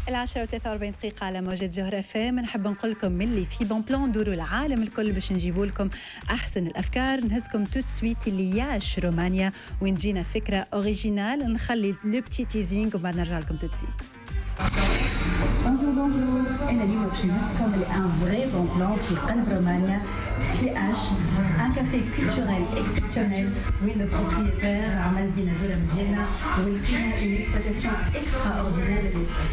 العشرة و43 على موجة جوهرة فام. نحب نقول لكم ملي في بون بلان ندوروا العالم الكل باش نجيبوا لكم أحسن الأفكار. نهزكم توت سويت اللي ياش رومانيا وين جينا فكرة أوريجينال. نخلي لو بتي تيزينغ وبعد نرجع لكم توت سويت. بونجور أنا اليوم باش نهزكم لأن فري بون بلان في قلب رومانيا في اش ان كافي كولتوريل اكسبسيونيل وين لو بروبريتير عمل بينا دولة مزيانة ولقينا اون اكسبلوطاسيون اكستراوردينير للاسباس.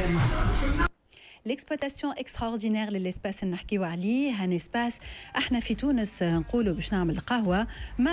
ليكسبلوطاسيون اكستراوردينير للاسباس نحكيو عليه هان اسباس احنا في تونس نقولوا باش نعمل قهوه ما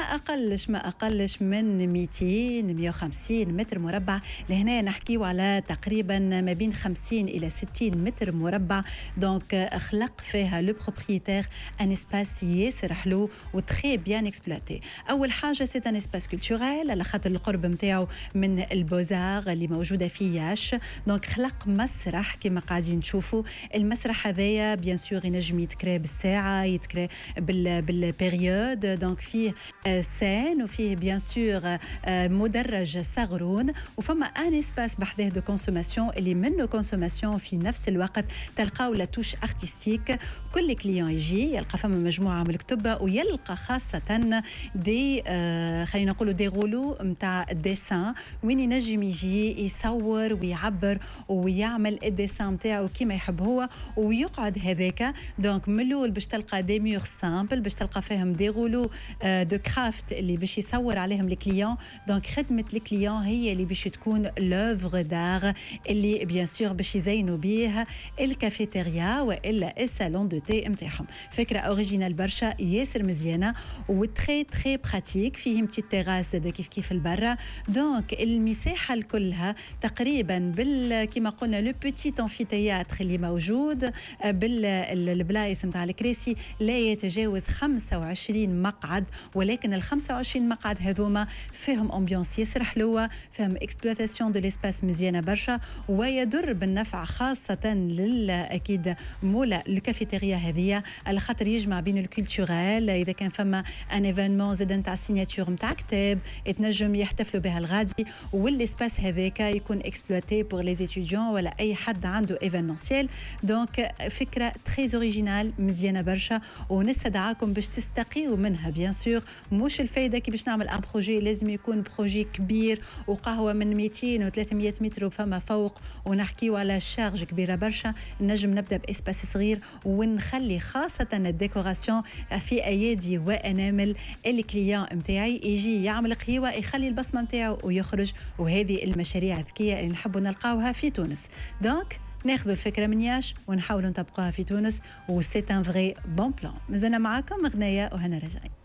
اقلش من 200 150 متر مربع. لهنا نحكيو على تقريبا ما بين 50 الى 60 متر مربع. دونك خلق فيها لو بروبريتير ان اسباس ياسر حلو وتري بيان اكسبلوتي. اول حاجه سي ان اسباس كولتوريل على خاطر القرب نتاعو من البوزار اللي موجوده في ياش. دونك خلق مسرح كما قاعدين نشوفوا. المسرح هذايا بيان سور ينجم يتكرى بالساعه يتكرى بالبيريود. دونك فيه سين وفيه بيان سور مدرج صغرون وفما ان اسباس بحذاه دو كونسوماسيون اللي منه كونسوماسيون في نفس الوقت تلقاو لا توش ارتستيك. كل كليون يجي يلقى فما مجموعه من الكتب ويلقى خاصه دي خلينا نقولوا دي غولو نتاع الديسان وين ينجم يجي يصور ويعبر ويعمل الديسان نتاعو كيما يحب هو ويقعد هذاك. دونك من الاول باش تلقى دي ميور سامبل باش تلقى فيهم دي غولو دو كرافت اللي باش يصور عليهم الكليون. دونك خدمه الكليون هي اللي باش تكون لوفر دار اللي بيان سور باش يزينوا بيه الكافيتيريا والا الصالون دو تي نتاعهم. فكره اوريجينال برشا ياسر مزيانه وتري تري براتيك. فيه متي تيراس كيف البرا. دونك المساحه كلها تقريبا كما قلنا لو بوتي امفيتياتر اللي موجود بالبلايص نتاع الكراسي لا يتجاوز 25 مقعد. ولكن ال 25 مقعد هذوما فيهم امبيونس ياسر حلوه فيهم اكسبلوطاسيون دو ليسباس مزيانه برشا ويضر بالنفع خاصه اكيد مولا الكافيتيريا هذه على خاطر يجمع بين الكولتوريل. اذا كان فما ان ايفينمون زاد نتاع سيناتور نتاع كتاب يتنجم يحتفلوا بها الغادي والاسباس هذاك يكون اكسبلوتي بور لي ستوديون ولا اي حد عنده ايفينمونسيال. دونك فكره تري اوريجينال مزيانه برشا ونستدعاكم باش تستقيوا منها. بيان سور مش الفايده كي باش نعمل ان بروجي لازم يكون بروجي كبير وقهوه من 200 و 300 متر وفما فوق ونحكيو على شارج كبيره برشا. نجم نبدا باسباس صغير ونخلي خاصه الديكوراسيون في ايادي وانامل الكليان نتاعي يجي يعمل قهوه يخلي البصمه نتاعو ويخرج. وهذه المشاريع الذكيه اللي نحبوا نلقاوها في تونس. دونك ناخذوا الفكره من ياش ونحاولوا نطبقوها في تونس وسيت ان فري بون بلان. مازلنا معاكم غنايه وهنا رجعي.